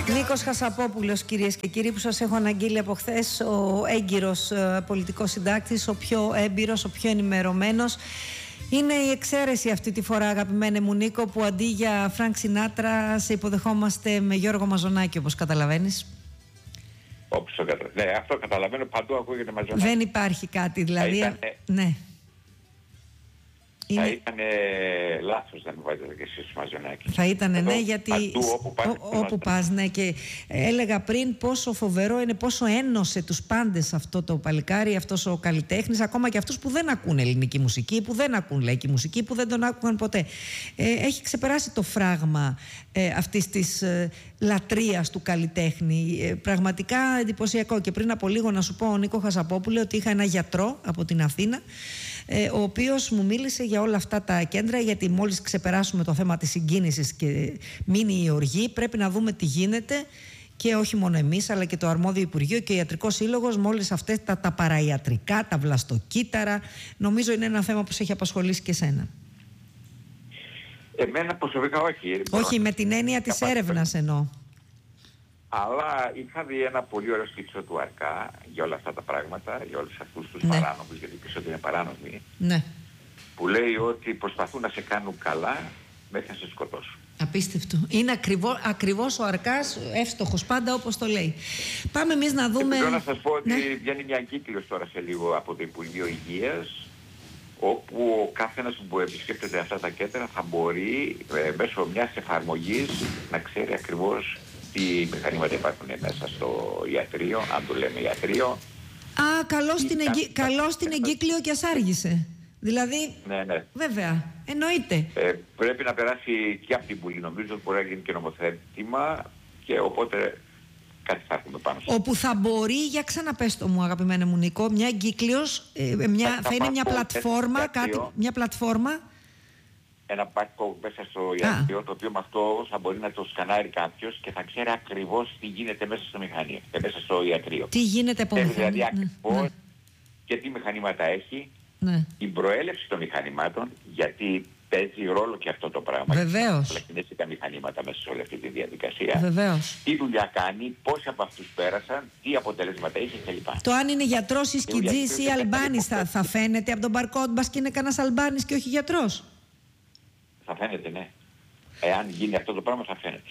Νίκος Χασαπόπουλος, κυρίες και κύριοι, που σας έχω αναγγείλει από χθες, ο έγκυρος πολιτικός συντάκτης, ο πιο έμπειρος, ο πιο ενημερωμένος. Είναι η εξαίρεση αυτή τη φορά, αγαπημένε μου Νίκο, που αντί για Φρανκ Σινάτρα σε υποδεχόμαστε με Γιώργο Μαζονάκη, όπως καταλαβαίνεις. Όπως το καταλαβαίνω. Ναι, αυτό καταλαβαίνω, παντού ακούγεται Μαζονάκη. Δεν υπάρχει κάτι, δηλαδή. Ναι. Θα ήταν λάθος να μην βάζετε και εσείς Μαζονάκη. Θα ήταν, ναι, γιατί παντού, όπου πας, ναι. Και έλεγα πριν πόσο φοβερό είναι, πόσο ένωσε τους πάντες αυτό το παλικάρι, αυτός ο καλλιτέχνης, ακόμα και αυτούς που δεν ακούν ελληνική μουσική, που δεν ακούν λαϊκή μουσική, που δεν τον άκουγαν ποτέ. Έχει ξεπεράσει το φράγμα αυτής της λατρείας του καλλιτέχνη. Πραγματικά εντυπωσιακό. Και πριν από λίγο να σου πω, ο Νίκο Χασαπόπουλε, ότι είχα ένα γιατρό από την Αθήνα, ο οποίος μου μίλησε για όλα αυτά τα κέντρα, γιατί μόλις ξεπεράσουμε το θέμα της συγκίνησης και μείνει η οργή, πρέπει να δούμε τι γίνεται, και όχι μόνο εμείς, αλλά και το αρμόδιο Υπουργείο και ο Ιατρικός Σύλλογος, μόλις αυτές τα παραϊατρικά, τα βλαστοκύτταρα. Νομίζω είναι ένα θέμα που σε έχει απασχολήσει και εσένα. Εμένα προσωπικά όχι. Όχι, με την έννοια της έρευνας εννοώ. Αλλά είχα δει ένα πολύ ωραίο σκίτσο του Αρκά για όλα αυτά τα πράγματα, για όλους αυτούς τους παράνομους, γιατί πίσω ότι είναι παράνομοι, που λέει ότι προσπαθούν να σε κάνουν καλά μέχρι να σε σκοτώσουν. Απίστευτο. Είναι ακριβώς ο Αρκάς εύστοχος πάντα, όπως το λέει. Πάμε εμείς να δούμε. Θέλω να σας πω ότι βγαίνει μια εγκύκλειος τώρα σε λίγο από το Υπουργείο Υγείας, όπου ο καθένας που επισκέπτεται αυτά τα κέντρα θα μπορεί μέσω μιας εφαρμογής να ξέρει ακριβώς τι μηχανήματα υπάρχουν μέσα στο ιατρείο, αν το λέμε ιατρείο. Καλώς την εγκύκλιο και ας άργησε. Δηλαδή, ναι. Βέβαια, εννοείται. Πρέπει να περάσει και από την Βουλή, νομίζω ότι μπορεί να γίνει και νομοθέτημα, και οπότε κάτι θα έχουμε πάνω στο. Όπου θα μπορεί, για ξαναπες το μου, αγαπημένε μου Νίκο, μια εγκύκλιος, θα είναι μια πλατφόρμα, μια πλατφόρμα. Ένα πάρκο μέσα στο ιατρείο, το οποίο με αυτό θα μπορεί να το σκανάρει κάποιος και θα ξέρει ακριβώς τι γίνεται μέσα στο μηχανείο, μέσα στο ιατρείο. Τι γίνεται από μηχανείο. Δηλαδή ακριβώς και τι μηχανήματα έχει, την προέλευση των μηχανημάτων, γιατί παίζει ρόλο και αυτό το πράγμα. Βεβαίως. Τα κινέζικα μηχανήματα μέσα σε όλη αυτή τη διαδικασία. Βεβαίως. Τι δουλειά κάνει, πόσοι από αυτούς πέρασαν, τι αποτελέσματα είχε κλπ. Το αν είναι γιατρός ή σκιτζής ή Αλμπάνης θα φαίνεται από τον μπαρκόντ, και είναι κανένας Αλμπάνης και όχι γιατρός. Θα φαίνεται, ναι. Εάν γίνει αυτό το πράγμα θα φαίνεται.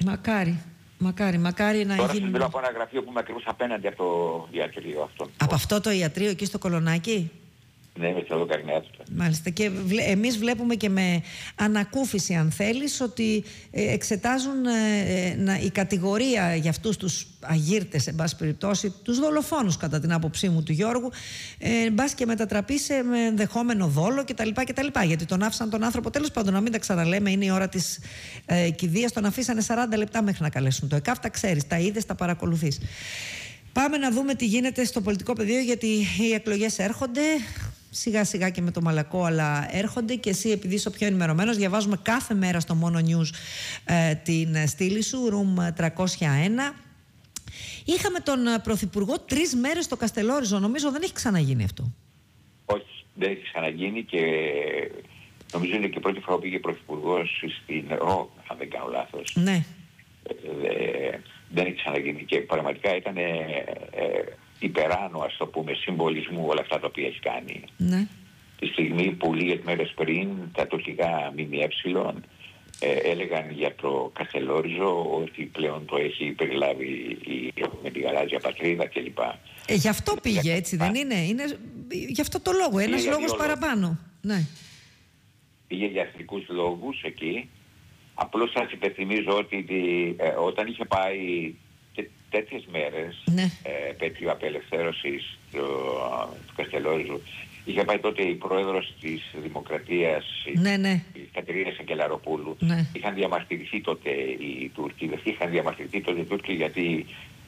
Μακάρι να Τώρα γίνει. μιλάω από ένα γραφείο που είμαι ακριβώς απέναντι από το ιατρείο αυτό. Από αυτό το ιατρείο εκεί στο Κολονάκι. Ναι, με το καρνέα του. Μάλιστα. Και εμείς βλέπουμε και με ανακούφιση, αν θέλεις, ότι εξετάζουν η κατηγορία για αυτούς τους αγύρτες, εν πάση περιπτώσει, τους δολοφόνους κατά την άποψή μου του Γιώργου, μπας και μετατραπεί σε ενδεχόμενο δόλο κτλ. Γιατί τον άφησαν τον άνθρωπο, τέλος πάντων, να μην τα ξαναλέμε, είναι η ώρα της κηδείας, τον αφήσανε 40 λεπτά μέχρι να καλέσουν το ΕΚΑΒ, τα ξέρεις, τα είδες, τα παρακολουθείς. Πάμε να δούμε τι γίνεται στο πολιτικό πεδίο, γιατί οι εκλογές έρχονται. Σιγά σιγά και με το μαλακό, αλλά έρχονται, και εσύ, επειδή είσαι ο πιο ενημερωμένος, διαβάζουμε κάθε μέρα στο Mono News την στήλη σου, Room 301. Είχαμε τον Πρωθυπουργό 3 μέρες στο Καστελόριζο. Νομίζω δεν έχει ξαναγίνει αυτό. Όχι, δεν έχει ξαναγίνει, και νομίζω είναι και η πρώτη φορά που πήγε Πρωθυπουργός στην ΡΟΚ, αν δεν κάνω λάθος. Ναι. Δεν έχει ξαναγίνει, και πραγματικά ήταν υπεράνω, ας το πούμε, συμβολισμού όλα αυτά τα οποία έχει κάνει. Ναι. Τη στιγμή που λίγες μέρες πριν τα τοπικά ΜΜΕ έλεγαν για το Καστελόριζο ότι πλέον το έχει περιλάβει με τη γαλάζια πατρίδα κλπ. Γι' αυτό πήγε, έτσι δεν είναι? Είναι γι' αυτό το λόγο, ένας λόγος παραπάνω. Ναι. Πήγε για αστικούς λόγους εκεί. Απλώς σας υπενθυμίζω ότι όταν είχε πάει και τέτοιες μέρες, επέτειο απελευθέρωσης του Καστελόριζου, είχε πάει τότε η πρόεδρος της Δημοκρατίας, η Κατερίνα Σακελαροπούλου. Είχαν διαμαρτυρηθεί τότε οι Τούρκοι, γιατί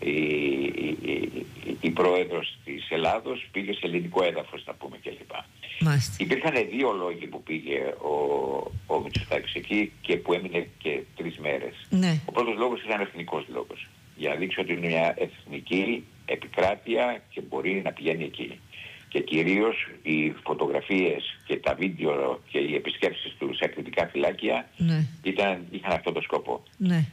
η πρόεδρος της Ελλάδος πήγε σε ελληνικό έδαφος, να πούμε, κλπ. Υπήρχαν 2 λόγοι που πήγε ο Μητσοτάκης εκεί και που έμεινε και 3 μέρες. Ο πρώτος λόγος ήταν εθνικός λόγος, για να δείξει ότι είναι μια εθνική επικράτεια και μπορεί να πηγαίνει εκεί. Και κυρίως οι φωτογραφίες και τα βίντεο και οι επισκέψεις του σε εκρητικά φυλάκια είχαν αυτό το σκοπό.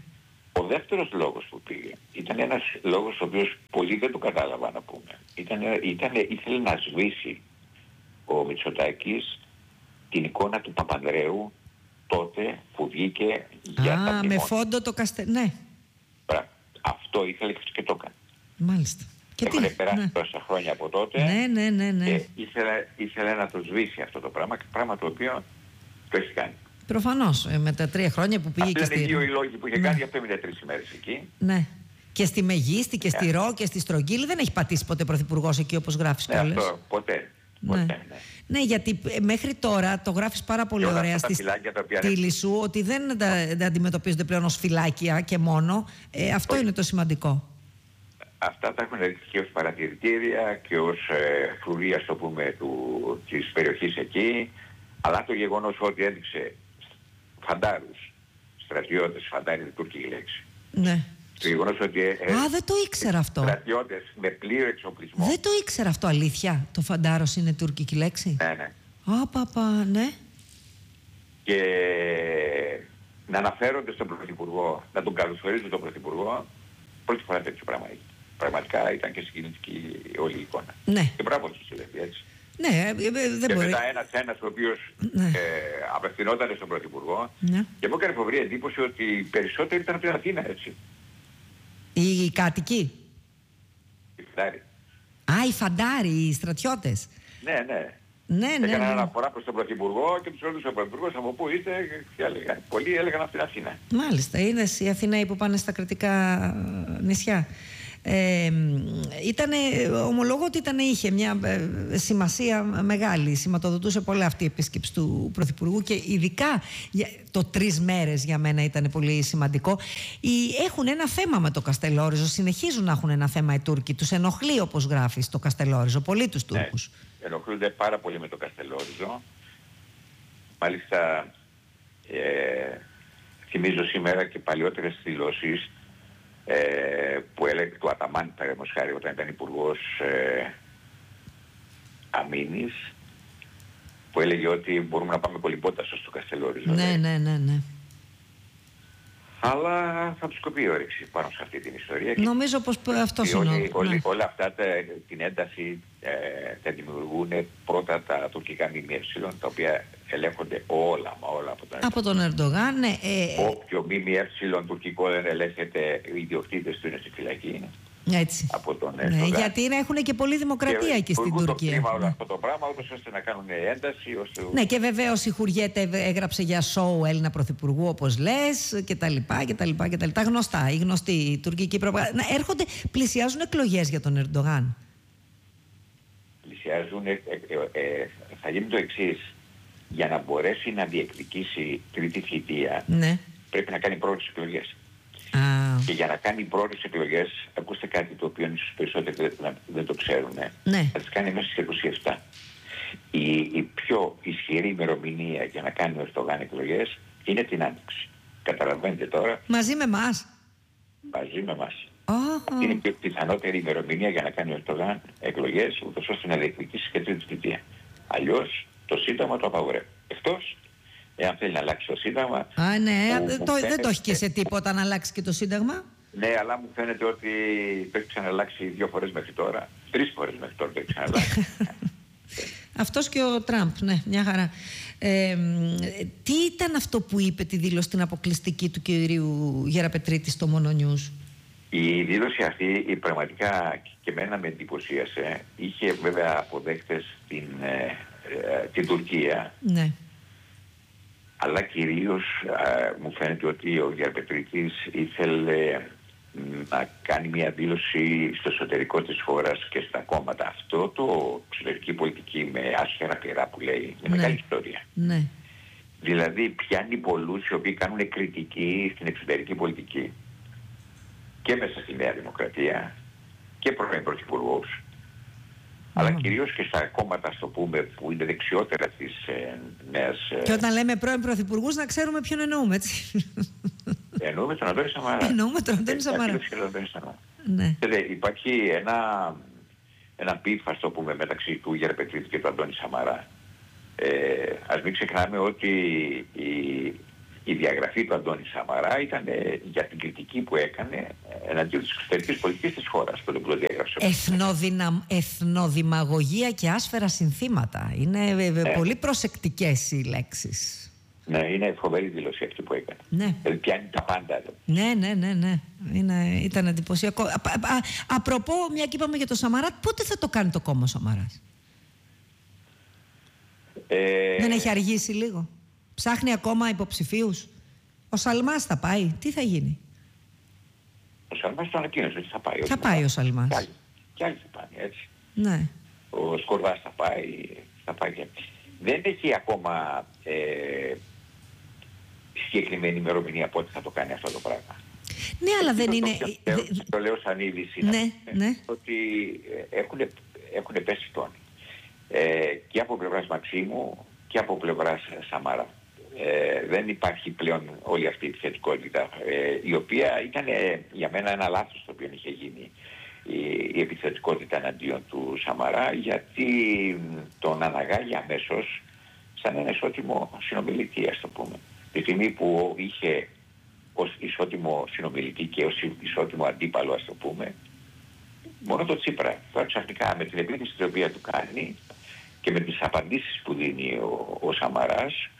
Ο δεύτερος λόγος που πήγε ήταν ένας λόγος ο οποίος πολλοί δεν το κατάλαβαν να πούμε. Ήθελε να σβήσει ο Μητσοτάκης την εικόνα του Παπανδρέου τότε που βγήκε για τα μνημόνια. Με φόντο το ναι. Αυτό ήθελε και το έκανε. Μάλιστα. Και έχουν περάσει τόσα χρόνια από τότε ναι. Και ήθελε να το σβήσει αυτό το πράγμα το οποίο το έχει κάνει. Προφανώς, με τα 3 χρόνια που πήγε. Αυτοί είναι οι δύο οι λόγοι που είχε κάνει, γι' αυτό έμεινε 3 ημέρες εκεί. Ναι. Και στη Μεγίστη και στη Ρο και στη Στρογγύλη δεν έχει πατήσει ποτέ πρωθυπουργός εκεί, όπως γράφεις κιόλας. Ναι, αυτό ποτέ. Ναι, γιατί μέχρι τώρα το γράφεις πάρα πολύ ωραία στη στήλη σου, ότι δεν αντιμετωπίζονται πλέον ως φυλάκια και μόνο. Αυτό είναι το σημαντικό. Αυτά τα έχουν ρίξει και ως παρατηρητήρια και ως φρουρία, στο πούμε, της περιοχής εκεί. Αλλά το γεγονός ότι έδειξε φαντάρους, στρατιώτες, φαντάρι είναι τουρκική λέξη. Ναι. Το γεγονός ότι δεν το ήξερα αυτό. Στρατιώτες με πλήρη εξοπλισμό. Δεν το ήξερα αυτό, αλήθεια. Το φαντάρος είναι τουρκική λέξη. Ναι. Ναι. Και να αναφέρονται στον Πρωθυπουργό, να τον καλωσορίζουν τον Πρωθυπουργό, πρώτη φορά τέτοιο πράγμα. Πραγματικά ήταν και συγκινητική όλη η εικόνα. Ναι. Και μπράβο τους, έτσι. Ναι, δεν και μπορεί. μετά ένας ο οποίος απευθυνόταν στον Πρωθυπουργό και μου έκανε φοβερή εντύπωση ότι οι περισσότεροι ήταν από την Αθήνα, έτσι. Οι κάτοικοι. Οι φαντάροι. Οι φαντάροι, οι στρατιώτες. Ναι. Έκαναν αναφορά προς τον Πρωθυπουργό και τους ρωτούσε ο Πρωθυπουργός από πού είστε και έλεγαν. Πολλοί έλεγαν από την Αθήνα. Μάλιστα, είναι οι Αθηναίοι που πάνε στα κρατικά νησιά. Ομολόγω ότι είχε μια σημασία μεγάλη, σηματοδοτούσε πολλά αυτή η επίσκεψη του Πρωθυπουργού και ειδικά το 3 μέρες για μένα ήταν πολύ σημαντικό. Έχουν ένα θέμα με το Καστελόριζο, συνεχίζουν να έχουν ένα θέμα οι Τούρκοι, τους ενοχλεί, όπως γράφεις, το Καστελόριζο, πολύ τους Τούρκους. Ενοχλούνται πάρα πολύ με το Καστελόριζο. Μάλιστα θυμίζω σήμερα και παλιότερες δηλώσεις που έλεγε του Αταμάν, παραδείγματος χάρη, όταν ήταν υπουργός Αμήνης, που έλεγε ότι μπορούμε να πάμε κολυμπώντας στο Καστελόριζο. Ναι. Αλλά θα τους κοπεί η όρεξη πάνω σε αυτή την ιστορία. Νομίζω πως αυτός είναι όλα αυτά την ένταση τα δημιουργούν πρώτα τα τουρκικά ΜΜΕ, τα οποία ελέγχονται όλα από τον Ερντογάν. Όποιο ΜΜΕ τουρκικό δεν ελέγχεται, οι ιδιοκτήτες του είναι στη φυλακή. Έτσι. Από τον Ερντογάν. Γιατί έχουν και πολλή δημοκρατία εκεί στην Τουρκία. Και όλο αυτό το πράγμα, ώστε να κάνουν ένταση. Ναι, και βεβαίως η Χουριέτε έγραψε για σοου Έλληνα Πρωθυπουργού, όπως λες, κτλ. Τα γνωστά, η γνωστή τουρκική προπαγάνδα. Πλησιάζουν εκλογές για τον Ερντογάν. Πλησιάζουν, θα γίνει το εξής. Για να μπορέσει να διεκδικήσει τρίτη θητεία, πρέπει να κάνει πρώτες εκλογές. Και για να κάνει πρώτες εκλογές, ακούστε κάτι το οποίο ίσως περισσότεροι δεν το ξέρουν, θα τις κάνει μέσα στις 27. Η πιο ισχυρή ημερομηνία για να κάνει ο Ερντογάν εκλογές είναι την Άνοιξη. Καταλαβαίνετε τώρα. Μαζί με εμάς. Μαζί με εμάς. Αυτή είναι και η πιθανότερη ημερομηνία για να κάνει ο Ερντογάν εκλογές, ούτως ώστε να διεκδικήσει και τρίτη θητεία. Αλλιώς το Σύνταγμα το απαγορεύει. Εκτός εάν θέλει να αλλάξει το Σύνταγμα. Δεν το έχει και σε τίποτα να αλλάξει και το Σύνταγμα. Ναι, αλλά μου φαίνεται ότι το έχει ξαναλλάξει 2 φορές μέχρι τώρα. 3 φορές μέχρι τώρα το έχει ξαναλλάξει. Αυτός και ο Τραμπ, ναι, μια χαρά. Τι ήταν αυτό που είπε τη δήλωση την αποκλειστική του κυρίου Γεραπετρίτη στο Mononews? Η δήλωση αυτή πραγματικά και εμένα με εντυπωσίασε. Είχε βέβαια αποδέχτες την Τουρκία. Ναι. Αλλά κυρίως μου φαίνεται ότι ο Γεραπετρίτης ήθελε να κάνει μια δήλωση στο εσωτερικό της χώρας και στα κόμματα. Αυτό το εξωτερική πολιτική με άσχερα πειρά που λέει είναι μεγάλη ιστορία. Ναι. Δηλαδή πιάνει πολλούς οι οποίοι κάνουν κριτική στην εξωτερική πολιτική και μέσα στη Νέα Δημοκρατία και πρώην πρωθυπουργούς. Αλλά κυρίως και στα κόμματα, στο πούμε, που είναι δεξιότερα της νέας... Και όταν λέμε πρώην πρωθυπουργούς, να ξέρουμε ποιον εννοούμε, έτσι. Εννοούμε τον Αντώνη Σαμαρά. Εννοούμε τον Αντώνη Σαμαρά. Ναι. Υπάρχει ένα πίφ, ας το πούμε, μεταξύ του Γεραπετρίτη και του Αντώνη Σαμαρά. Ας μην ξεχνάμε ότι η διαγραφή του Αντώνη Σαμαρά ήταν για την κριτική που έκανε εναντίον της εξωτερικής πολιτικής της χώρας. Το διαγράψε. Εθνοδημαγωγία και άσφαιρα συνθήματα. Είναι πολύ προσεκτικές οι λέξεις. Ναι, είναι φοβερή δήλωση αυτή που έκανε. Ναι. Πιάνει τα πάντα. Ναι. Ήταν εντυπωσιακό. Απροπό, μια και είπαμε για το Σαμαρά, πότε θα το κάνει το κόμμα Σαμαράς? Δεν έχει αργήσει λίγο? Ψάχνει ακόμα υποψηφίους? Ο Σαλμάς θα πάει? Τι θα γίνει? Ο Σαλμάς το ανακοίνωσε ότι θα πάει. Θα πάει ο Σαλμάς. Κι άλλοι θα πάνε, έτσι. Ναι. Ο Σκορδάς θα πάει και έτσι. Δεν έχει ακόμα συγκεκριμένη ημερομηνία πότε θα το κάνει αυτό το πράγμα. Ναι, αλλά δεν είναι... Το λέω σαν είδηση. Ναι. Ότι έχουν πέσει τόνοι. Και από πλευράς Μαξίμου και από πλευράς Σαμαρά. Δεν υπάρχει πλέον όλη αυτή η επιθετικότητα, η οποία ήταν για μένα ένα λάθος το οποίο είχε γίνει, η επιθετικότητα εναντίον του Σαμαρά, γιατί τον αναγάγει αμέσως σαν ένα ισότιμο συνομιλητή, ας το πούμε. Τη στιγμή που είχε ως ισότιμο συνομιλητή και ως ισότιμο αντίπαλο, ας το πούμε, μόνο το Τσίπρα. Τώρα ξαφνικά με την επίθεση την οποία του κάνει και με τις απαντήσεις που δίνει ο Σαμαράς,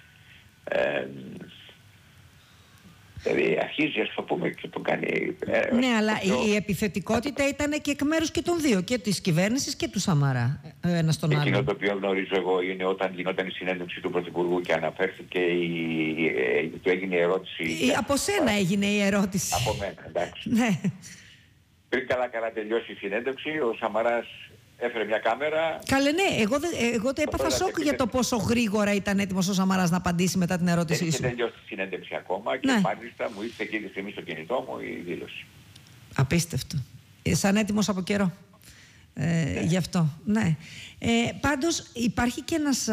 δηλαδή αρχίζει, ας το πούμε, και το κάνει... Ναι, αλλά η επιθετικότητα ήταν και εκ μέρους και των δύο, και της κυβέρνησης και του Σαμαρά, ένας τον άλλον. Εκείνο το οποίο γνωρίζω εγώ είναι όταν γινόταν η συνέντευξη του Πρωθυπουργού και αναφέρθηκε, του έγινε η ερώτηση... Από σένα έγινε η ερώτηση. Από μένα, εντάξει. Ναι. Πριν καλά τελειώσει η συνέντευξη, ο Σαμαράς έφερε μια κάμερα. Καλέ, ναι, εγώ το έπαθα σοκ για το πόσο γρήγορα ήταν έτοιμος ο Σαμαράς να απαντήσει μετά την ερώτησή σου. Δεν είχε τελειώσει τη συνέντευξη ακόμα και μάλιστα μου ήρθε εκείνη τη στιγμή στο κινητό μου η δήλωση. Απίστευτο. Σαν έτοιμος από καιρό. Γι' αυτό. Ναι. Πάντως υπάρχει και ένας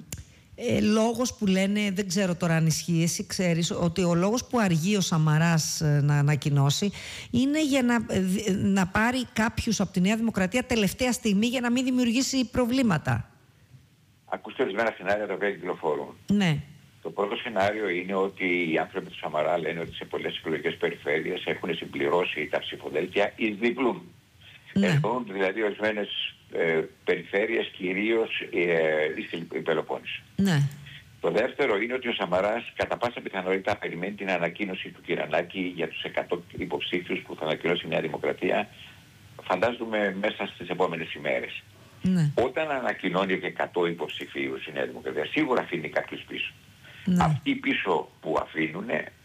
λόγος που λένε, δεν ξέρω τώρα αν ισχύει, εσύ ξέρεις, ότι ο λόγος που αργεί ο Σαμαράς να ανακοινώσει είναι για να πάρει κάποιους από τη Νέα Δημοκρατία τελευταία στιγμή για να μην δημιουργήσει προβλήματα. Ακούστε ορισμένα σενάρια τα οποία κυκλοφορούν. Ναι. Το πρώτο σενάριο είναι ότι οι άνθρωποι του Σαμαρά λένε ότι σε πολλές εκλογικές περιφέρειες έχουν συμπληρώσει τα ψηφοδέλτια εις διπλούν. Έχουν δηλαδή ορισμένες περιφέρειες, κυρίως στην Πελοπόννησο. Ναι. Το δεύτερο είναι ότι ο Σαμαράς κατά πάσα πιθανότητα περιμένει την ανακοίνωση του Κυρανάκη για τους 100 υποψήφιους που θα ανακοινώσει η Νέα Δημοκρατία, φαντάζομαι μέσα στις επόμενες ημέρες. Ναι. Όταν ανακοινώνει και 100 υποψηφίους η Νέα Δημοκρατία, σίγουρα αφήνει κάποιους πίσω. Ναι. Αυτοί πίσω που αφήνουν,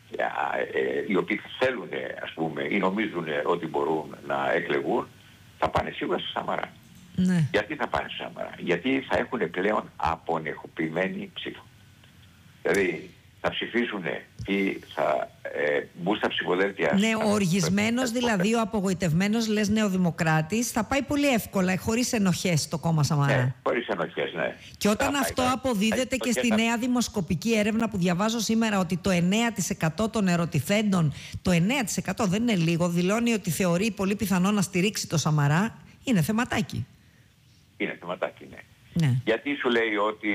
οι οποίοι θέλουν, ας πούμε, ή νομίζουν ότι μπορούν να εκλεγούν, θα πάνε σίγουρα στο Σαμαρά. Ναι. Γιατί θα πάνε στο Σαμαρά? Γιατί θα έχουν πλέον απονεχοποιημένη ψήφο. Δηλαδή θα ψηφίσουν ή θα μπουν στα ψηφοδέλτια. Ναι, ο οργισμένος, δηλαδή ο απογοητευμένος, λες νεοδημοκράτης, θα πάει πολύ εύκολα, χωρίς ενοχές στο κόμμα Σαμαρά. Ναι, χωρίς ενοχές, ναι. Και όταν αυτό αποδίδεται και στη νέα δημοσκοπική έρευνα που διαβάζω σήμερα, ότι το 9% των ερωτηθέντων, το 9% δεν είναι λίγο, δηλώνει ότι θεωρεί πολύ πιθανό να στηρίξει το Σαμαρά, είναι θεματάκι. Είναι θεματάκι, ναι. Ναι. Γιατί σου λέει ότι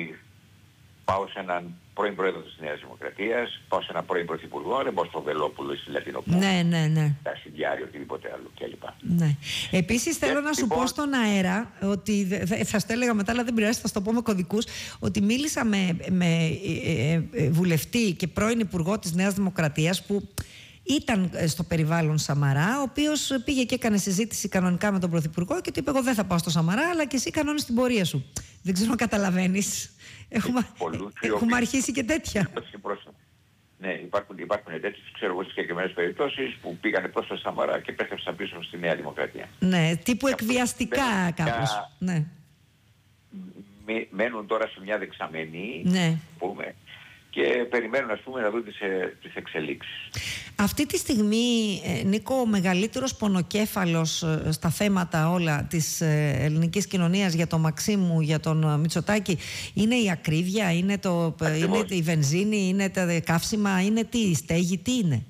πάω σε έναν πρώην πρόεδρο της Νέας Δημοκρατίας, πάω σε έναν πρώην πρωθυπουργό, δεν πάω στο Βελόπουλο ή στη Λατινοπούλου. Ναι. Τα Συνδιάριο, οτιδήποτε άλλο κλπ. Ναι. Επίσης θέλω να σου πω στον αέρα, ότι θα στο έλεγα μετά, αλλά δεν πειράζει, θα στο πω με κωδικούς, ότι μίλησα με βουλευτή και πρώην υπουργό της Νέας Δημοκρατίας που ήταν στο περιβάλλον Σαμαρά, ο οποίος πήγε και έκανε συζήτηση κανονικά με τον Πρωθυπουργό και του είπε: εγώ δεν θα πάω στο Σαμαρά, αλλά και εσύ κανόνες την πορεία σου. Δεν ξέρω αν καταλαβαίνεις. Έχουμε αρχίσει και τέτοια. Ναι, υπάρχουν τέτοιες, ξέρω εγώ, συγκεκριμένες περιπτώσεις που πήγανε προς το Σαμαρά και πέθευσαν πίσω στη Νέα Δημοκρατία. Ναι, τύπου εκβιαστικά κάπως. Ναι. Μένουν τώρα σε μια δεξαμενή, ναι, πούμε, και περιμένουν, ας πούμε, να δουν τις εξελίξεις. Αυτή τη στιγμή, Νίκο, ο μεγαλύτερος πονοκέφαλος στα θέματα όλα της ελληνικής κοινωνίας για τον Μαξίμου, για τον Μητσοτάκη, είναι η ακρίβεια, είναι η βενζίνη, είναι τα καύσιμα, είναι η στέγη, τι είναι?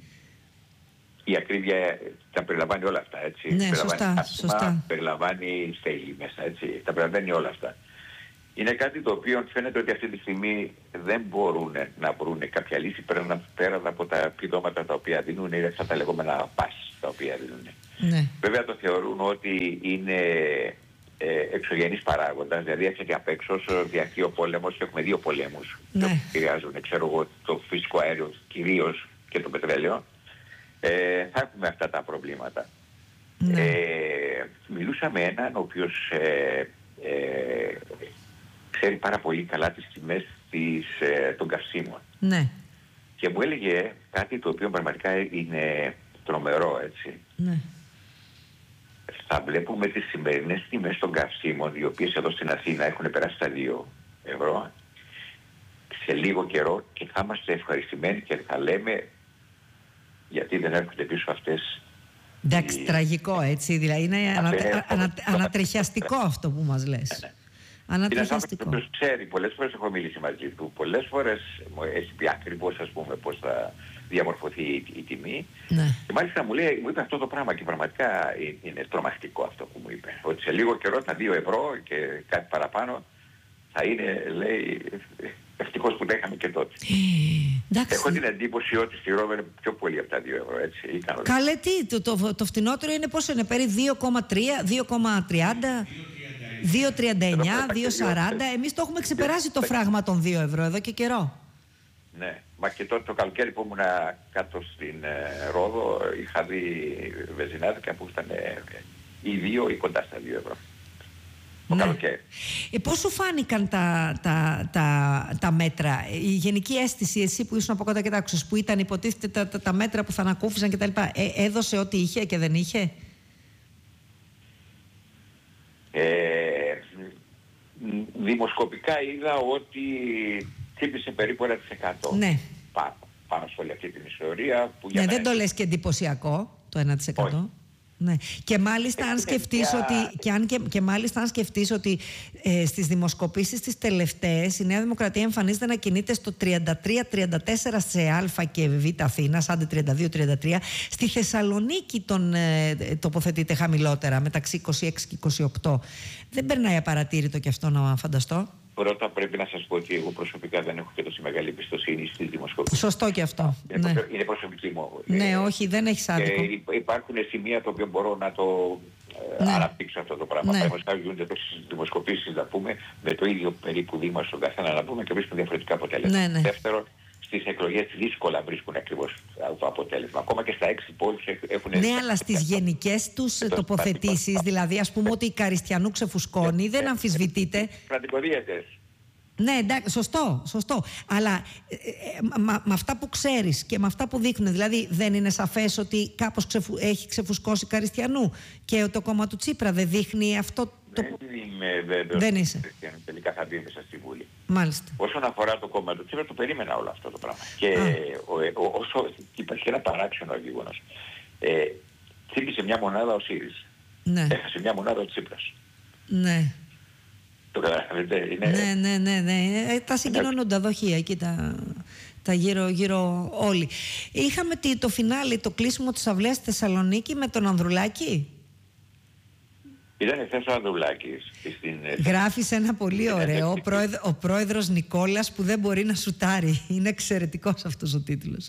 Η ακρίβεια τα περιλαμβάνει όλα αυτά, έτσι. Ναι, σωστά. Περιλαμβάνει στέγη μέσα, έτσι. Τα περιλαμβάνει όλα αυτά. Είναι κάτι το οποίο φαίνεται ότι αυτή τη στιγμή δεν μπορούν να βρουν κάποια λύση πέρα από τα επιδόματα τα οποία δίνουν, ή αυτά τα λεγόμενα πας τα οποία δίνουν. Ναι. Βέβαια το θεωρούν ότι είναι εξωγενής παράγοντας, δηλαδή έρχεται απ' έξω, όσο διαρκεί ο πόλεμος, και έχουμε 2 πολέμους που επηρεάζουν, ξέρω εγώ, το φυσικό αέριο κυρίως και το πετρέλαιο, θα έχουμε αυτά τα προβλήματα. Ναι. Μιλούσα με έναν ο οποίος ξέρει πάρα πολύ καλά τις τιμές των καυσίμων. Ναι. Και μου έλεγε κάτι το οποίο πραγματικά είναι τρομερό, έτσι. Ναι. Θα βλέπουμε τις σημερινές τιμές των καυσίμων, οι οποίες εδώ στην Αθήνα έχουν περάσει τα 2 ευρώ, σε λίγο καιρό, και θα είμαστε ευχαριστημένοι και θα λέμε γιατί δεν έρχονται πίσω αυτές. Εντάξει, τραγικό, έτσι, δηλαδή είναι ανατριχιαστικό αυτό που μας λες. Ναι. Ανατριχιαστικό. Είναι άνθρωπος που ξέρει, πολλές φορές έχω μιλήσει μαζί του, πολλές φορές μου έχει πει ακριβώς, ας πούμε, πώς θα διαμορφωθεί η τιμή. Ναι. Και μάλιστα μου είπε αυτό το πράγμα, και πραγματικά είναι τρομακτικό αυτό που μου είπε. Ότι σε λίγο καιρό τα 2 ευρώ και κάτι παραπάνω θα είναι, λέει, ευτυχώς που τα είχαμε και τότε. Έχω την εντύπωση ότι στη Ρόδο είναι πιο πολύ από τα 2 ευρώ, έτσι. Καλέ, τι, το φτηνότερο είναι πόσο είναι, περί 2,3, 2,30... 2,39, 2,40. Εμείς το έχουμε ξεπεράσει το φράγμα των 2 ευρώ εδώ και καιρό. Ναι, μα και τότε το καλοκαίρι που ήμουν κάτω στην Ρόδο είχα δει βενζινάδικα που ήταν ή 2 ή κοντά στα 2 ευρώ. Το καλοκαίρι. Πώς σου φάνηκαν τα μέτρα, η γενική αίσθηση, εσύ που ήσουν από κοντά και τα άκουσες, που ήταν υποτίθεται τα μέτρα που θα ανακούφισαν κτλ. Έδωσε ό,τι είχε και δεν είχε? Δημοσκοπικά είδα ότι χτύπησε περίπου 1%. Ναι. Πάνω σε όλη αυτή την ιστορία. Που για δεν το λες και εντυπωσιακό το 1%. Όχι. Ναι. Και μάλιστα αν σκεφτείς ότι, μάλιστα αν σκεφτείς ότι στις δημοσκοπήσεις τις τελευταίες η Νέα Δημοκρατία εμφανίζεται να κινείται στο 33-34 σε Α και Β Αθήνας, άντε 32-33. Στη Θεσσαλονίκη τοποθετείται χαμηλότερα, μεταξύ 26 και 28. Δεν περνάει απαρατήρητο και αυτό, να φανταστώ. Πρώτα πρέπει να σας πω ότι εγώ προσωπικά δεν έχω και τόση μεγάλη εμπιστοσύνη στις δημοσκοπήσεις. Σωστό και αυτό. Είναι προσωπική μου. Ναι, όχι, δεν έχεις άδικο. Υπάρχουν σημεία τα οποία μπορώ να το αναπτύξω αυτό το πράγμα. Παραδείγματος γίνονται τόσες δημοσκοπήσεις, να πούμε, με το ίδιο περίπου δείγμα στον καθένα, να πούμε, και βρίσκουν διαφορετικά αποτέλεσμα. Ναι. Δεύτερον, στις εκλογές δύσκολα βρίσκουν ακριβώς το αποτέλεσμα. Ακόμα και στα 6 πόλεις έχουν... Ναι, αλλά στις γενικές τους τοποθετήσεις, δηλαδή ας πούμε ότι η Καριστιανού ξεφουσκώνει, δεν αμφισβητείται. Κρατικοδίαιτες. Ναι, εντάξει, σωστό. Αλλά με αυτά που ξέρεις και με αυτά που δείχνουν, δηλαδή δεν είναι σαφές ότι κάπως έχει ξεφουσκώσει Καριστιανού, και το κόμμα του Τσίπρα δεν δείχνει αυτό? Δεν είμαι βέβαιος. Δεν είσαι. Τελικά θα μπει μέσα στη Βουλή. Μάλιστα. Όσον αφορά το κόμμα του Τσίπρα, το περίμενα όλο αυτό το πράγμα. Και όσο υπάρχει ένα παράξενο γεγονός. Τσίπησε μια μονάδα ο ΣΥΡΙΖΑ. Ναι. Έχασε μια μονάδα ο Τσίπρας. Ναι. Το καταλαβαίνετε, ναι. Τα συγκοινωνούντα δοχεία εκεί, τα γύρω όλοι. Είχαμε το φινάλι, το κλείσιμο της αυλαίας στη Θεσσαλονίκη με τον Ανδρουλάκη. Ήταν χθες ο Ανδρουλάκης. Γράφεις ένα πολύ ωραίο, ο πρόεδρος Νικόλας που δεν μπορεί να σουτάρει. Είναι εξαιρετικός αυτός ο τίτλος.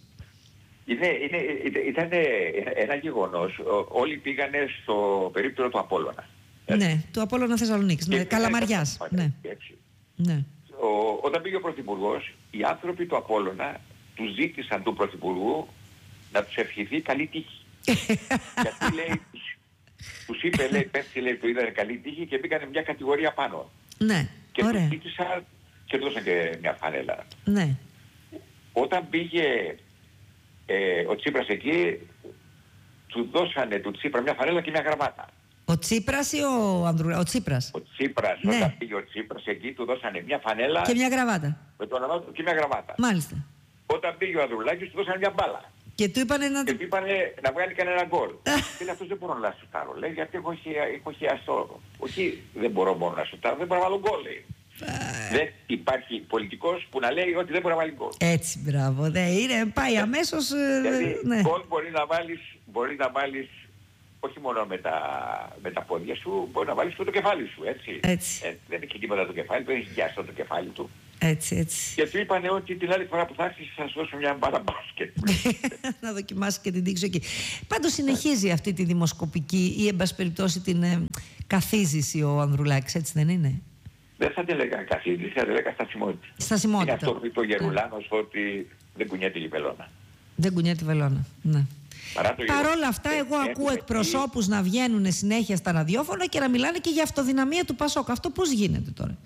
Ήταν ένα γεγονός. Όλοι πήγανε στο περίπτερο του Απόλλωνα. Ναι, του Απόλλωνα Θεσσαλονίκης, Καλαμαριάς. Ναι. Όταν πήγε ο Πρωθυπουργός, οι άνθρωποι του Απόλλωνα τους ζήτησαν του Πρωθυπουργού να τους ευχηθεί καλή τύχη. Γιατί λέει, τους είπε, λέει, πέρσι, λέει, του είδανε καλή τύχη και πήγανε μια κατηγορία πάνω. Ναι, και τους ζήτησαν και του δώσαν και μια φανέλα. Ναι. Όταν πήγε ο Τσίπρας εκεί, του δώσανε του Τσίπρα μια φανέλα και μια γραβάτα. Ο Τσίπρας ή ο Ανδρουλάκης? Ο Τσίπρας. Ο Τσίπρας, ναι. Όταν πήγε ο Τσίπρας εκεί, του δώσανε μια φανέλα και μια γραβάτα. Με το όνομά του και μια γραβάτα. Μάλιστα. Όταν πήγε ο Ανδρουλάκης, του δώσανε μια μπάλα. Και του είπανε να βγάλει κανένα γκολ. Και αυτός δεν μπορώ να σουτάρω, λέει, γιατί έχω χιαστό. Όχι, δεν μπορώ μόνο να σουτάρω, δεν μπορώ να βάλω γκολ, λέει. Δεν υπάρχει πολιτικός που να λέει ότι δεν μπορεί να βάλει γκολ. Έτσι, μπράβο. Πάει αμέσως. Δηλαδή, γκολ μπορεί να βάλεις όχι μόνο με τα πόδια σου, μπορεί να βάλεις και το κεφάλι σου, έτσι. Δεν έχει τίποτα το κεφάλι, δεν έχει γιάστο το κεφάλι του. Έτσι. Και του είπανε ότι την άλλη φορά που θα έρθεις θα σου δώσω μια μπάλα μπάσκετ. Να δοκιμάσει και την δείξω εκεί. Πάντως συνεχίζει αυτή τη δημοσκοπική ή εν πάση περιπτώσει την καθίζηση ο Ανδρουλάκης, έτσι δεν είναι? Δεν θα την έλεγα καθίζηση, θα την έλεγα στασιμότητα. Στασιμότητα. Είναι αυτό που είπε ο Γερουλάνος, ότι δεν κουνιέται η βελόνα. Δεν κουνιέται η βελόνα, ναι. Παρ' όλα αυτά, εγώ ακούω εκπροσώπους να βγαίνουν συνέχεια στα ραδιόφωνα και να μιλάνε και για αυτοδυναμία του Πασόκ. Αυτό πώς γίνεται τώρα?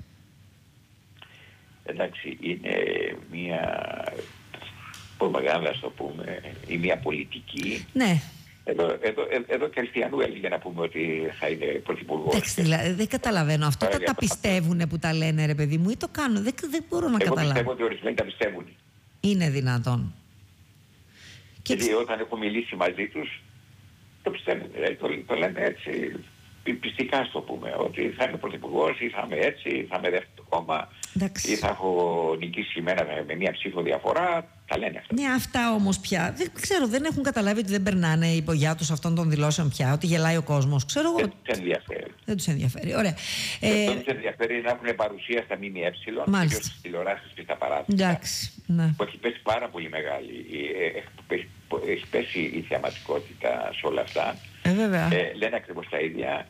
Εντάξει, είναι μια προπαγάνδα, ας το πούμε, ή μια πολιτική. Ναι. Εδώ Χριστιανού έλεγε να πούμε ότι θα είναι πρωθυπουργός. Εντάξει, δηλαδή, δεν καταλαβαίνω. Αυτό τα πιστεύουνε που τα λένε, ρε παιδί μου, ή το κάνουν? Δεν μπορώ να καταλάβω. Εγώ πιστεύω ότι ορισμένοι τα πιστεύουν. Είναι δυνατόν? Γιατί όταν έχω μιλήσει μαζί τους, το πιστεύουν. Το λένε έτσι, πιστικά, στο πούμε, ότι θα είμαι πρωθυπουργός ή θα είμαι έτσι, θα είμαι δεύτερο κόμμα ή θα έχω νικήσει με μία ψήφο διαφορά. Τα λένε αυτά. Ναι, αυτά όμως πια δεν ξέρω, δεν έχουν καταλάβει ότι δεν περνάνε οι υπογιά τους αυτών των δηλώσεων πια, ότι γελάει ο κόσμος. Ξέρω εγώ. Δεν τους ενδιαφέρει. Δεν τους ενδιαφέρει. Ωραία. Αυτό τους ενδιαφέρει να έχουν παρουσία στα ΜΜΕ, κυρίως στις τηλεοράσεις και στα παράθυρα. Εντάξει. Ναι. Που έχει πέσει πάρα πολύ μεγάλη. Έχει πέσει η θεαματικότητα σε όλα αυτά. Βέβαια. Λένε ακριβώς τα ίδια.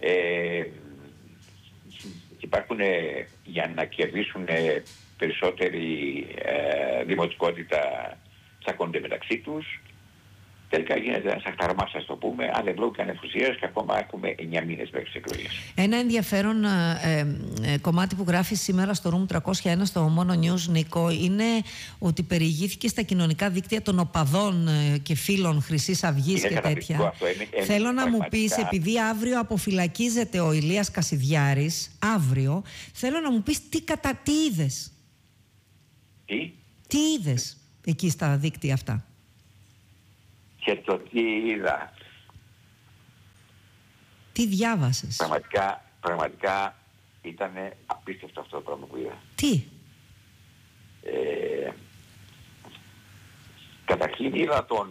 Υπάρχουν για να κερδίσουν περισσότερη δημοτικότητα, τσακώνονται μεταξύ τους. Τελικά γίνεται ένας αχταρμάς, ας το πούμε, αν δεν βλέπουν κανένα ενθουσίας και ακόμα έχουμε 9 μήνες μέχρι τις εκλογές. Ένα ενδιαφέρον κομμάτι που γράφει σήμερα στο Room 301 στο Μόνο News, Νίκο, είναι ότι περιηγήθηκε στα κοινωνικά δίκτυα των οπαδών και φίλων Χρυσής Αυγής και τέτοια. Θέλω να μου πεις, επειδή αύριο αποφυλακίζεται ο Ηλίας Κασιδιάρης, αύριο, θέλω να μου πεις τι είδες. Τι είδες εκεί στα δίκτυα αυτά? Και το τι είδα. Τι διάβασες? Πραγματικά ήταν απίστευτο αυτό το πράγμα που είδα. Τι? Καταρχήν είδα τον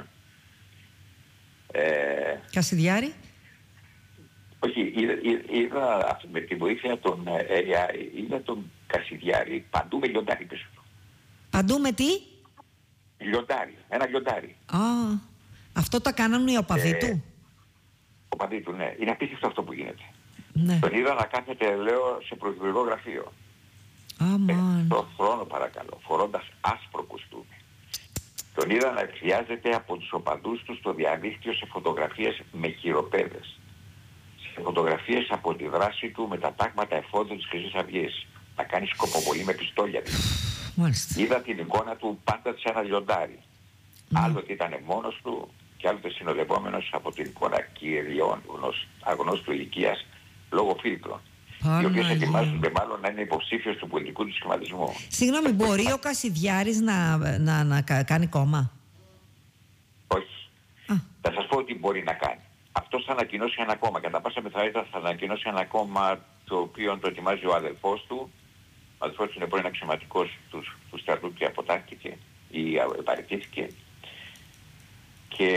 Κασιδιάρη. Όχι, είδα με τη βοήθεια των AI, είδα τον Κασιδιάρη παντού με λιοντάρι πίσω του. Παντού με τι? Λιοντάρι, ένα λιοντάρι. Αυτό τα κάνανε οι οπαδοί του. Οπαδοί του, ναι. Είναι απίστευτο αυτό που γίνεται. Ναι. Τον είδα να κάθεται, λέω, σε πρωθυπουργικό γραφείο. Το χρόνο, παρακαλώ, φορώντας άσπρο κουστούμι. Τον είδα να εκφιάζεται από τους οπαδούς του στο διαδίκτυο σε φωτογραφίες με χειροπέδες. Σε φωτογραφίες από τη δράση του με τα τάγματα εφόδου της Χρυσής Αυγής. Να κάνει σκοποβολή με πιστόλια. Είδα την εικόνα του πάντα σε ένα λιοντάρι. Άλλοτε ήταν μόνος του και άλλοτε συνοδευόμενος από την εικόνα κυριών αγνώστου ηλικίας λόγω φίλτρων. Οι οποίες ετοιμάζονται μάλλον να είναι υποψήφιος του πολιτικού του σχηματισμού. Συγγνώμη, μπορεί ο Κασιδιάρης να κάνει κόμμα? Όχι. Θα σας πω ότι μπορεί να κάνει. Αυτός θα ανακοινώσει ένα κόμμα. Κατά πάσα πιθανότητα θα ανακοινώσει ένα κόμμα το οποίο το ετοιμάζει ο αδελφός του. Ο αδελφός του είναι πρώην αξιωματικός του στρατού και αποτάχθηκε ή παραιτήθηκε. Και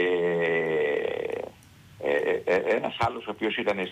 ένας άλλος ο οποίος ήταν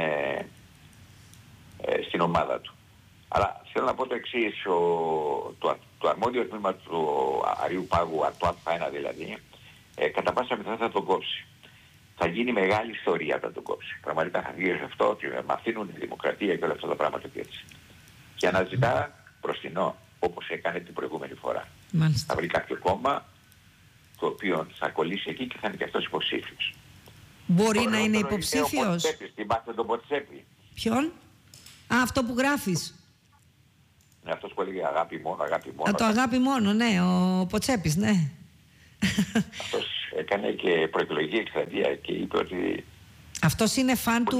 στην ομάδα του. Αλλά θέλω να πω το εξής, το αρμόδιο τμήμα του Αρείου Πάγου, το Α1 δηλαδή, κατά πάσα πιθανότητα θα τον κόψει. Θα γίνει μεγάλη ιστορία όταν τον κόψει. Πραγματικά θα βγει αυτό ότι μαθαίνουν τη δημοκρατία και όλα αυτά τα πράγματα και έτσι. Και αναζητά μπροστινό, όπως έκανε την προηγούμενη φορά. Μάλιστα. Θα βρει κάποιο κόμμα το οποίο θα κολλήσει εκεί και θα είναι και αυτός υποψήφιος. Μπορεί να είναι υποψήφιος. Θυμάστε τον Ποτσέπη. Ποιον? Αυτό που γράφεις. Ναι, αυτός που έλεγε αγάπη μόνο, αγάπη μόνο. Το αγάπη μόνο, ναι, ο Ποτσέπης, ναι. Αυτός έκανε και προεκλογική εκστρατεία και είπε ότι... Αυτός είναι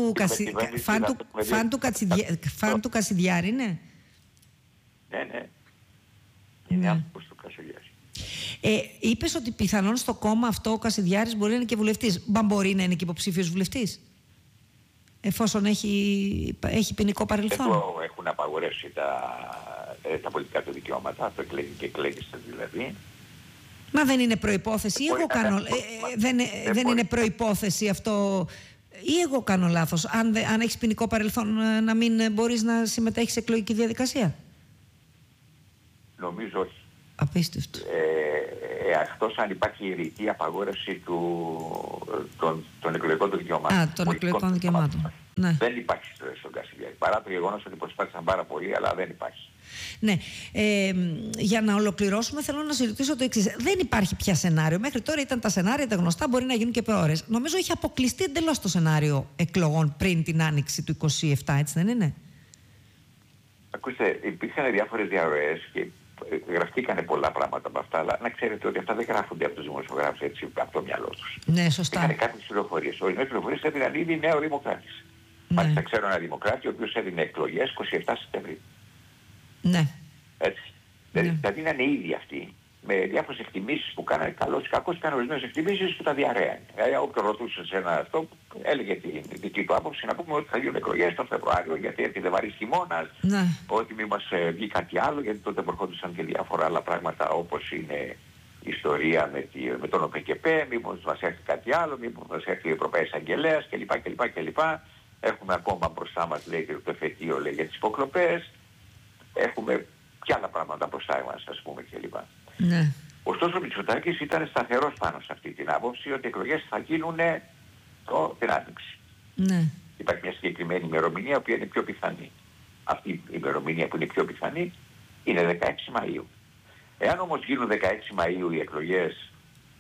φαν του Κασιδιάρη, ναι. Ναι. Είναι άνθρωπος του Κασιδιάρη. Είπες ότι πιθανόν στο κόμμα αυτό ο Κασιδιάρης μπορεί να είναι και βουλευτής. Μπορεί να είναι και υποψήφιος βουλευτής, εφόσον έχει ποινικό παρελθόν. Εδώ έχουν απαγορεύσει τα πολιτικά του δικαιώματα, το εκλέγει και εκλέγεστε δηλαδή. Μα δεν είναι προϋπόθεση, ή εγώ κάνω, δεν είναι προϋπόθεση αυτό, ή εγώ κάνω λάθος, αν έχεις ποινικό παρελθόν να μην μπορείς να συμμετέχεις σε εκλογική διαδικασία? Νομίζω όχι. Απίστευτο. Εκτός αν υπάρχει η ρητή απαγόρευση των εκλογικών δικαιωμάτων. Των εκλογικών δικαιωμάτων. Ναι. Δεν υπάρχει στον Κασιλιάρη. Παρά το γεγονός ότι προσπάθησαν πάρα πολύ, αλλά δεν υπάρχει. Ναι. Για να ολοκληρώσουμε, θέλω να συζητήσω το εξής. Δεν υπάρχει πια σενάριο. Μέχρι τώρα ήταν τα σενάρια τα γνωστά, μπορεί να γίνουν και προώρες. Νομίζω έχει αποκλειστεί εντελώς το σενάριο εκλογών πριν την άνοιξη του 27, έτσι δεν είναι? Ακούστε, υπήρχαν διάφορες διαρροές και γραφτήκανε πολλά πράγματα από αυτά, αλλά να ξέρετε ότι αυτά δεν γράφονται από τους δημοσιογράφους έτσι από το μυαλό τους. Ναι, σωστά. Είχαν κάποιες πληροφορίες. Ορισμένες πληροφορίες έδιναν ήδη νέο Δημοκράτης. Ναι. Μάλιστα ξέρω ένα Δημοκράτη ο οποίος έδινε εκλογές 27 Σεπτεμβρίου. Ναι. Έτσι. Ναι. Δηλαδή είναι ήδη αυτοί με διάφορες εκτιμήσεις που κάνανε καλώς ή κακώς, κάνανε ορισμένες εκτιμήσεις που τα διαρρέανε. Δηλαδή όποιος ρωτούσε σε ένα αυτό, έλεγε την δική του άποψη, να πούμε ότι θα γίνουν εκλογές τον Φεβρουάριο γιατί έρχεται βαρύς χειμώνας, Ναι. ότι μη μας βγει κάτι άλλο, γιατί τότε προχώρησαν και διάφορα άλλα πράγματα όπως είναι η ιστορία με τον ΟΠΕΚΕΠΕ, μήπως μας έρθει κάτι άλλο, μήπως μας έρθει η Ευρωπαϊκή Αγγελέας κλπ. Έχουμε ακόμα μπροστά μας, λέει, το εφετείο, λέει, για τις υποκλοπές. Έχουμε και άλλα πράγματα μπροστά μας, ας πούμε, κλπ. Ναι. Ωστόσο ο Μητσοτάκης ήταν σταθερός πάνω σε αυτή την άποψη ότι οι εκλογές θα γίνουν την Άνοιξη. Ναι. Υπάρχει μια συγκεκριμένη ημερομηνία που είναι πιο πιθανή. Αυτή η ημερομηνία που είναι πιο πιθανή είναι 16 Μαΐου. Εάν όμως γίνουν 16 Μαΐου οι εκλογές,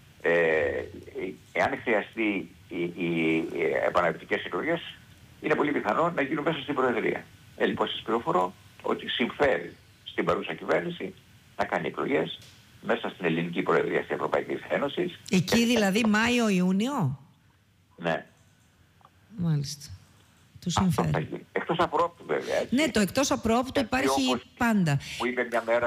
εάν χρειαστεί οι επαναληπτικές εκλογές, είναι πολύ πιθανό να γίνουν μέσα στην Προεδρία. Λοιπόν, σας πληροφορώ ότι συμφέρει στην παρούσα κυβέρνηση να κάνει εκλογές μέσα στην ελληνική Προεδρία της Ευρωπαϊκής Ένωσης. Εκεί δηλαδή Μάιο-Ιούνιο. Ναι. Μάλιστα. Του συμφέρει. Εκτός απρόπτου βέβαια. Έτσι. Ναι, το εκτός απρόπτου υπάρχει όπως πάντα. Μου είπε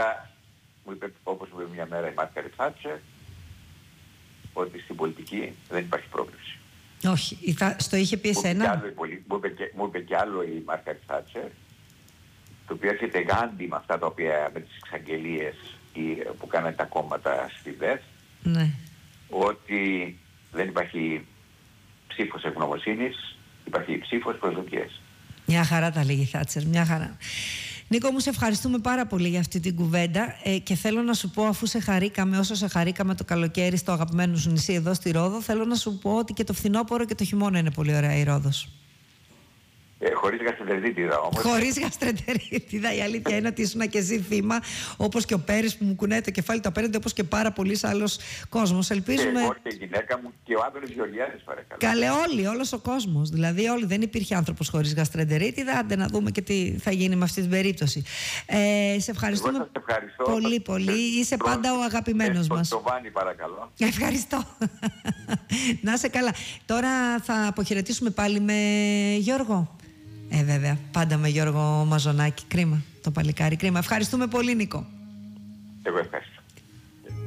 μια μέρα η Μάρκαρετ Θάτσερ ότι στην πολιτική δεν υπάρχει πρόβλεψη. Όχι, στο είχε πει εσένα. Μου είπε και άλλο η Μάρκαρετ Θάτσερ, το οποίο έρχεται γάντι με αυτά τα οποία, με τις εξαγγελίες που κάνανε τα κόμματα στη ΔΕΘ, ναι, ότι δεν υπάρχει ψήφος ευγνωμοσύνης, υπάρχει ψήφος προσδοκίες. Μια χαρά τα λέγει η Θάτσερ, μια χαρά. Νίκο μου, σε ευχαριστούμε πάρα πολύ για αυτή την κουβέντα και θέλω να σου πω, αφού σε χαρήκαμε όσο σε χαρήκαμε το καλοκαίρι στο αγαπημένο σου νησί εδώ στη Ρόδο, θέλω να σου πω ότι και το φθινόπωρο και το χειμώνα είναι πολύ ωραία η Ρόδος. Χωρίς γαστρεντερίτιδα όμως. Χωρίς γαστρεντερίτιδα. Η αλήθεια είναι ότι ήσουν και εσύ θύμα, όπως και ο Πέρης που μου κουνάει το κεφάλι το απέναντι, όπως και πάρα πολλοί άλλος κόσμος. Ελπίζουμε. Και εγώ και η γυναίκα μου και ο Άδωνης Γεωργιάδης, παρακαλώ. Καλέ, όλος ο κόσμος. Δηλαδή, δεν υπήρχε άνθρωπος χωρίς γαστρεντερίτιδα. Άντε να δούμε και τι θα γίνει με αυτή την περίπτωση. Σε ευχαριστούμε πολύ, πολύ. Είσαι πάντα ο αγαπημένος μας. Το Βάνι, παρακαλώ. Ευχαριστώ. Να είσαι καλά. Τώρα θα αποχαιρετήσουμε πάλι με Γιώργο. Βέβαια, πάντα με Γιώργο Μαζονάκη. Κρίμα το παλικάρι, κρίμα. Ευχαριστούμε πολύ, Νίκο. Εγώ ευχαριστώ.